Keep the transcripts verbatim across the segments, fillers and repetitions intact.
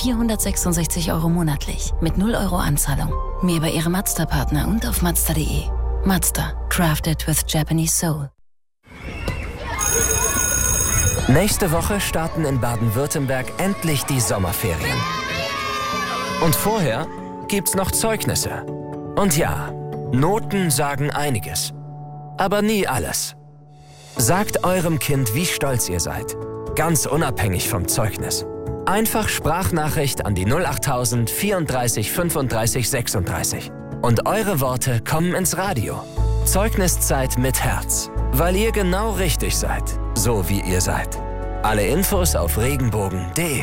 vierhundertsechsundsechzig Euro monatlich mit null Euro Anzahlung. Mehr bei Ihrem Mazda-Partner und auf mazda punkt de. Mazda. Crafted with Japanese Soul. Nächste Woche starten in Baden-Württemberg endlich die Sommerferien. Und vorher gibt's noch Zeugnisse. Und ja, Noten sagen einiges. Aber nie alles. Sagt eurem Kind, wie stolz ihr seid. Ganz unabhängig vom Zeugnis. Einfach Sprachnachricht an die null achttausend vierunddreißig fünfunddreißig sechsunddreißig. Und eure Worte kommen ins Radio. Zeugniszeit mit Herz. Weil ihr genau richtig seid. So wie ihr seid. Alle Infos auf regenbogen punkt de.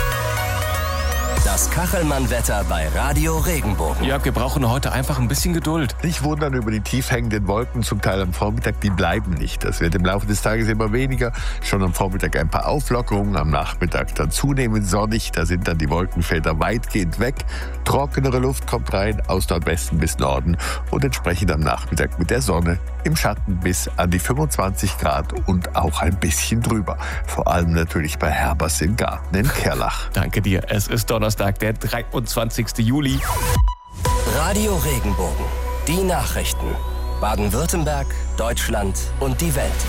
Das Kachelmann-Wetter bei Radio Regenbogen. Ja, wir brauchen heute einfach ein bisschen Geduld. Nicht wundern über die tief hängenden Wolken, zum Teil am Vormittag, die bleiben nicht. Das wird im Laufe des Tages immer weniger. Schon am Vormittag ein paar Auflockerungen, am Nachmittag dann zunehmend sonnig. Da sind dann die Wolkenfelder weitgehend weg. Trockenere Luft kommt rein, aus Nordwesten bis Norden und entsprechend am Nachmittag mit der Sonne im Schatten bis an die fünfundzwanzig Grad und auch ein bisschen drüber. Vor allem natürlich bei Herbers im Garten in Kerlach. Danke dir. Es ist Donnerstag, der dreiundzwanzigsten Juli. Radio Regenbogen. Die Nachrichten. Baden-Württemberg, Deutschland und die Welt.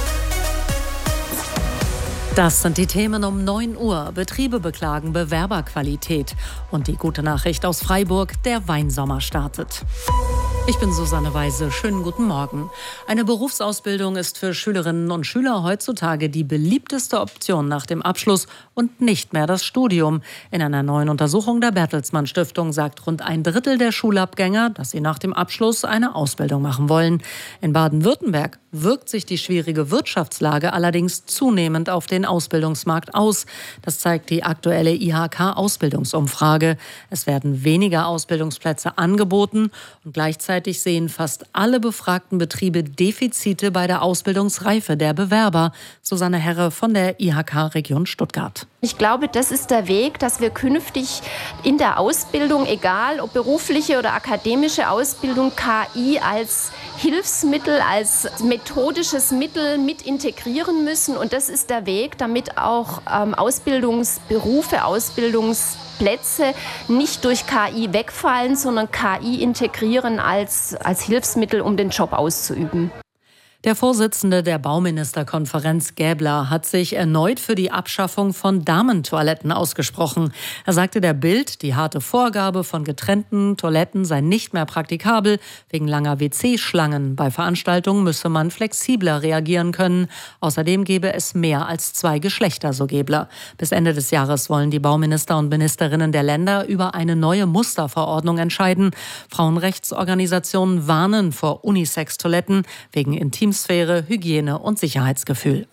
Das sind die Themen um neun Uhr. Betriebe beklagen Bewerberqualität. Und die gute Nachricht aus Freiburg, der Weinsommer startet. Ich bin Susanne Weise. Schönen guten Morgen. Eine Berufsausbildung ist für Schülerinnen und Schüler heutzutage die beliebteste Option nach dem Abschluss und nicht mehr das Studium. In einer neuen Untersuchung der Bertelsmann Stiftung sagt rund ein Drittel der Schulabgänger, dass sie nach dem Abschluss eine Ausbildung machen wollen. In Baden-Württemberg wirkt sich die schwierige Wirtschaftslage allerdings zunehmend auf den Ausbildungsmarkt aus. Das zeigt die aktuelle I H K-Ausbildungsumfrage. Es werden weniger Ausbildungsplätze angeboten und gleichzeitig sehen fast alle befragten Betriebe Defizite bei der Ausbildungsreife der Bewerber. Susanne Herre von der I H K-Region Stuttgart. Ich glaube, das ist der Weg, dass wir künftig in der Ausbildung, egal ob berufliche oder akademische Ausbildung, K I als Hilfsmittel, als methodisches Mittel mit integrieren müssen. Und das ist der Weg, damit auch ähm, Ausbildungsberufe, Ausbildungsplätze nicht durch K I wegfallen, sondern K I integrieren als, als Hilfsmittel, um den Job auszuüben. Der Vorsitzende der Bauministerkonferenz Gäbler hat sich erneut für die Abschaffung von Damentoiletten ausgesprochen. Er sagte der Bild, die harte Vorgabe von getrennten Toiletten sei nicht mehr praktikabel. Wegen langer W C-Schlangen bei Veranstaltungen müsse man flexibler reagieren können. Außerdem gäbe es mehr als zwei Geschlechter, so Gäbler. Bis Ende des Jahres wollen die Bauminister und Ministerinnen der Länder über eine neue Musterverordnung entscheiden. Frauenrechtsorganisationen warnen vor Unisex-Toiletten wegen Intim Sphäre, Hygiene und Sicherheitsgefühl.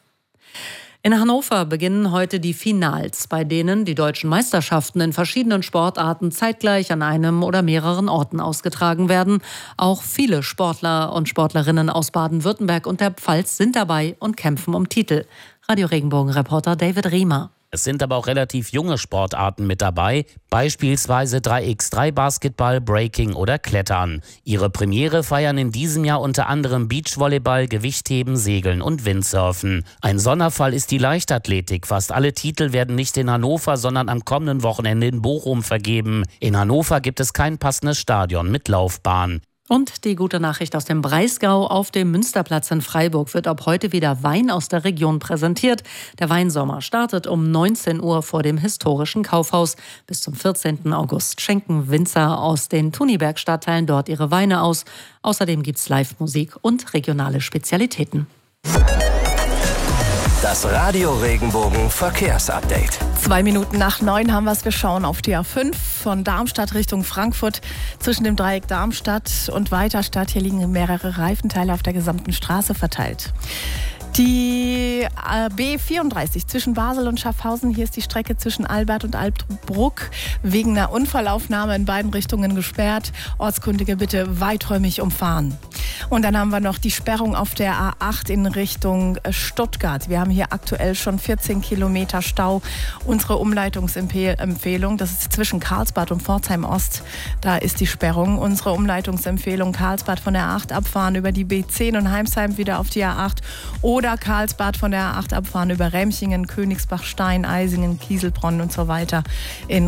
In Hannover beginnen heute die Finals, bei denen die deutschen Meisterschaften in verschiedenen Sportarten zeitgleich an einem oder mehreren Orten ausgetragen werden. Auch viele Sportler und Sportlerinnen aus Baden-Württemberg und der Pfalz sind dabei und kämpfen um Titel. Radio Regenbogen-Reporter David Riemer. Es sind aber auch relativ junge Sportarten mit dabei, beispielsweise drei gegen drei Basketball, Breaking oder Klettern. Ihre Premiere feiern in diesem Jahr unter anderem Beachvolleyball, Gewichtheben, Segeln und Windsurfen. Ein Sonderfall ist die Leichtathletik. Fast alle Titel werden nicht in Hannover, sondern am kommenden Wochenende in Bochum vergeben. In Hannover gibt es kein passendes Stadion mit Laufbahn. Und die gute Nachricht aus dem Breisgau: Auf dem Münsterplatz in Freiburg wird ab heute wieder Wein aus der Region präsentiert. Der Weinsommer startet um neunzehn Uhr vor dem historischen Kaufhaus. Bis zum vierzehnten August schenken Winzer aus den Thuniberg-Stadtteilen dort ihre Weine aus. Außerdem gibt's Live-Musik und regionale Spezialitäten. Das Radio Regenbogen Verkehrsupdate. Zwei Minuten nach neun haben wir es. Wir schauen auf die A fünf von Darmstadt Richtung Frankfurt zwischen dem Dreieck Darmstadt und Weiterstadt. Hier liegen mehrere Reifenteile auf der gesamten Straße verteilt. Die B vierunddreißig zwischen Basel und Schaffhausen. Hier ist die Strecke zwischen Albert und Albruck wegen einer Unfallaufnahme in beiden Richtungen gesperrt. Ortskundige bitte weiträumig umfahren. Und dann haben wir noch die Sperrung auf der A acht in Richtung Stuttgart. Wir haben hier aktuell schon vierzehn Kilometer Stau. Unsere Umleitungsempfehlung, das ist zwischen Karlsbad und Pforzheim Ost. Da ist die Sperrung. Unsere Umleitungsempfehlung: Karlsbad von der A acht abfahren über die B zehn und Heimsheim wieder auf die A acht. Oder Karlsbad von der A acht abfahren über Remchingen, Königsbach, Stein, Eisingen, Kieselbronn und so weiter in